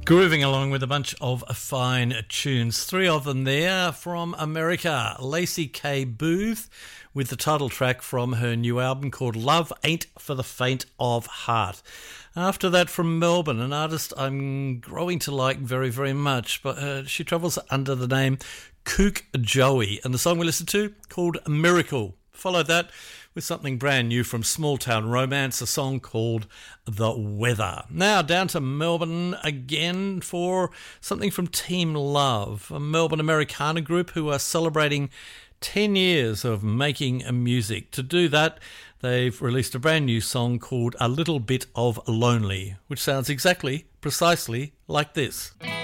Grooving along with a bunch of fine tunes. Three of them there from America. Lacey K. Booth with the title track from her new album called Love Ain't for the Faint of Heart. After that, from Melbourne, an artist I'm growing to like very, very much, but she travels under the name Kook Joey, and the song we listened to called Miracle. Followed that with something brand new from Small Town Romance, a song called The Weather. Now down to Melbourne again for something from Team Love, a Melbourne Americana group who are celebrating 10 years of making music. To do that, they've released a brand new song called A Little Bit of Lonely, which sounds precisely like this.